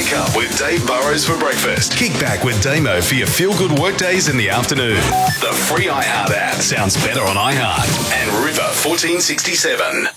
Wake up with Dave Burrows for breakfast. Kick back with Damo for your feel-good workdays in the afternoon. The free iHeart app sounds better on iHeart and River 1467.